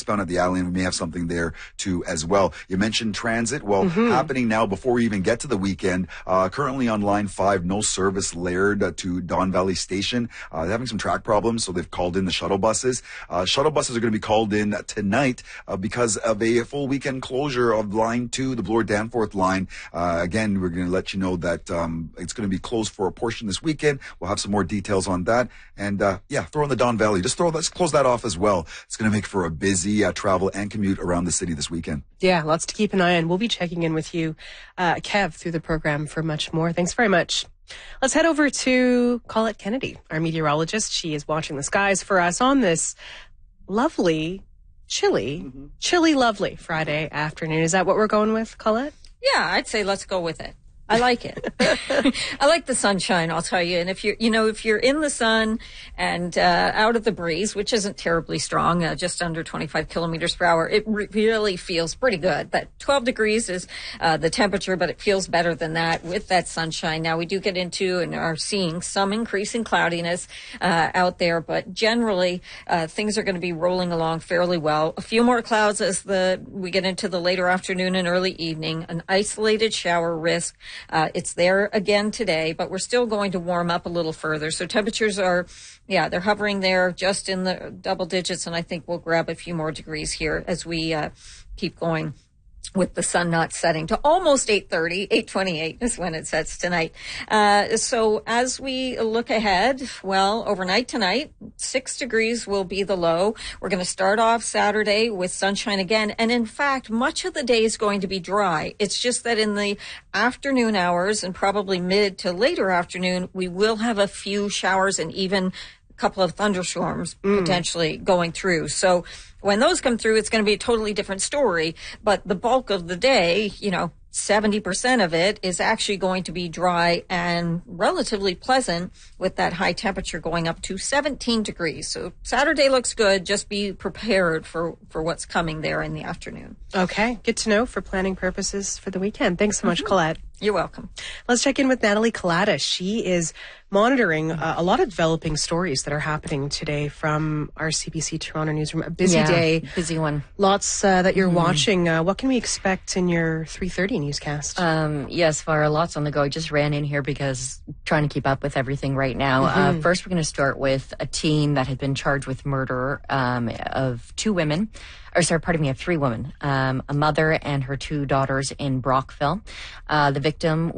eastbound at the alley, and we may have something there too as well. You mentioned transit. Well, happening now before we even get to the weekend. Currently on Line 5, no service Laird to Don Valley Station. They're having some track problems, so they've called in the shuttle buses. Shuttle buses are going to be called in tonight because of a full weekend closure of Line 2, the Bloor-Danforth line. Again, we're going to let you know that it's going to be closed for a portion this weekend. We'll have some more details on that. And throw in the Don Valley. Let's close that off as well. It's going to make for a busy travel and commute around the city this weekend. Yeah, lots to keep an eye on. We'll be checking in with you, Kev, through the program for much more. Thanks very much. Let's head over to Colette Kennedy, our meteorologist. She is watching the skies for us on this lovely, chilly, lovely Friday afternoon. Is that what we're going with, Colette? Yeah, I'd say let's go with it. I like it. I like the sunshine, I'll tell you. And if you're in the sun and out of the breeze, which isn't terribly strong, just under 25 kilometers per hour, it really feels pretty good. That 12 degrees is the temperature, but it feels better than that with that sunshine. Now, we do get into and are seeing some increase in cloudiness out there, but generally things are going to be rolling along fairly well. A few more clouds as we get into the later afternoon and early evening, an isolated shower risk. It's there again today, but we're still going to warm up a little further. So temperatures they're hovering there just in the double digits, and I think we'll grab a few more degrees here as we keep going with the sun not setting to almost 8:30, 8:28 is when it sets tonight. So as we look ahead, overnight tonight, 6 degrees will be the low. We're going to start off Saturday with sunshine again. And in fact, much of the day is going to be dry. It's just that in the afternoon hours and probably mid to later afternoon, we will have a few showers and even a couple of thunderstorms potentially going through. So when those come through, it's going to be a totally different story. But the bulk of the day, 70% of it is actually going to be dry and relatively pleasant with that high temperature going up to 17 degrees. So Saturday looks good. Just be prepared for what's coming there in the afternoon. Okay. Good to know for planning purposes for the weekend. Thanks so much, Colette. You're welcome. Let's check in with Natalie Kalata. She is monitoring a lot of developing stories that are happening today from our CBC Toronto newsroom. A busy day. Busy one. Lots that you're watching. What can we expect in your 3:30 newscast? Yes, Farah, lots on the go. I just ran in here because trying to keep up with everything right now. First, we're going to start with a teen that had been charged with murder of two women. Of 3 women, a mother and her 2 daughters in Brockville. The victim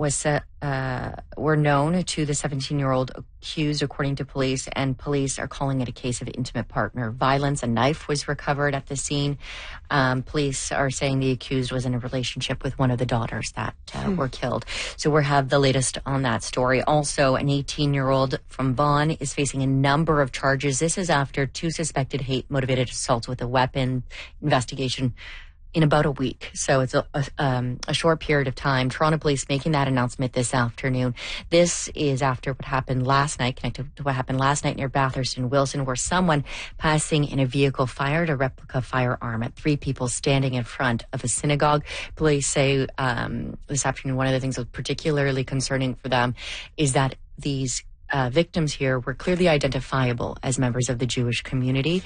were known to the 17-year-old accused, according to police, and police are calling it a case of intimate partner violence. A knife was recovered at the scene. Police are saying the accused was in a relationship with one of the daughters that were killed. So we'll have the latest on that story. Also, an 18-year-old from Vaughan is facing a number of charges. This is after 2 suspected hate-motivated assaults with a weapon investigation in about a week. So it's a short period of time. Toronto Police making that announcement this afternoon. This is after what happened last night, connected to what happened last night near Bathurst and Wilson, where someone passing in a vehicle fired a replica firearm at 3 people standing in front of a synagogue. Police say this afternoon one of the things that was particularly concerning for them is that these victims here were clearly identifiable as members of the Jewish community.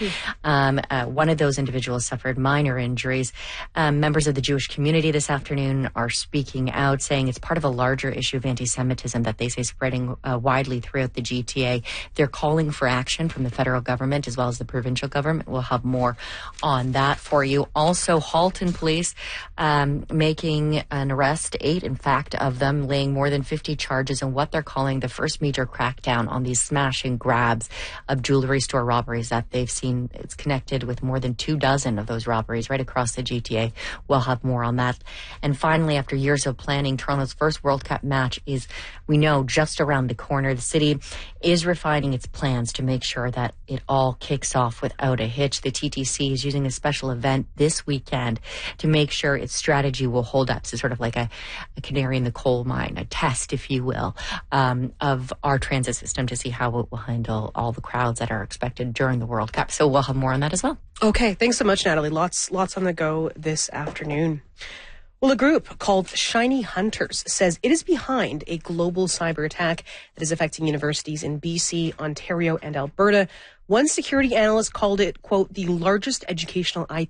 One of those individuals suffered minor injuries. Members of the Jewish community this afternoon are speaking out, saying it's part of a larger issue of anti-Semitism that they say spreading widely throughout the GTA. They're calling for action from the federal government as well as the provincial government. We'll have more on that for you. Also, Halton Police making an arrest, 8 in fact of them, laying more than 50 charges in what they're calling the first major crackdown on these smash and grabs of jewelry store robberies that they've seen. It's connected with more than 24 of those robberies right across the GTA. We'll have more on that. And finally, after years of planning, Toronto's first World Cup match is, we know, just around the corner. The city is refining its plans to make sure that it all kicks off without a hitch. The TTC is using a special event this weekend to make sure its strategy will hold up. So sort of like a canary in the coal mine, a test, if you will, of our transit system to see how it will handle all the crowds that are expected during the World Cup. So we'll have more on that as well. Okay, thanks so much, Natalie. Lots on the go this afternoon. Well, a group called Shiny Hunters says it is behind a global cyber attack that is affecting universities in BC, Ontario, and Alberta. One security analyst called it, quote, the largest educational IT